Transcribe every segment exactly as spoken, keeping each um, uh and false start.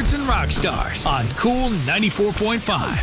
Records and Rock Stars on Cool ninety-four point five.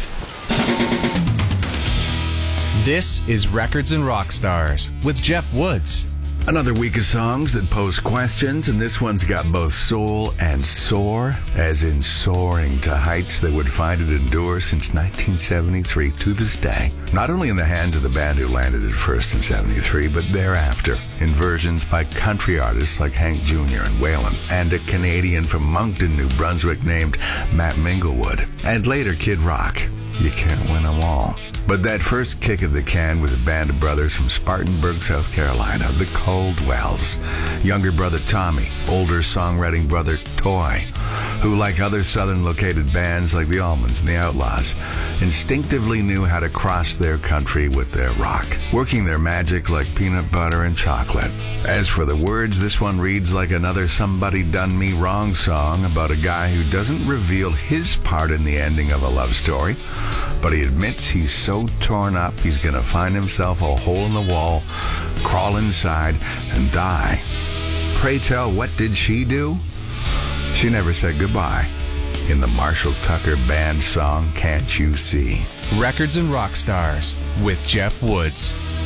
This is Records and Rock Stars with Jeff Woods. Another week of songs that pose questions, and this one's got both soul and soar, as in soaring to heights that would find it endure since nineteen seventy-three to this day. Not only in the hands of the band who landed it first in seventy-three, but thereafter in versions by country artists like Hank Junior and Waylon, and a Canadian from Moncton, New Brunswick named Matt Minglewood, and later Kid Rock. You can't win them all. But that first kick of the can was a band of brothers from Spartanburg, South Carolina, the Coldwells. Younger brother Tommy, older songwriting brother Toy, who, like other southern-located bands like the Allmans and the Outlaws, instinctively knew how to cross their country with their rock, working their magic like peanut butter and chocolate. As for the words, this one reads like another Somebody Done Me Wrong song about a guy who doesn't reveal his part in the ending of a love story, but he admits he's so torn up he's gonna find himself a hole in the wall, crawl inside, and die. Pray tell, what did she do? She never said goodbye in the Marshall Tucker Band song, Can't You See? Records and Rock Stars with Jeff Woods.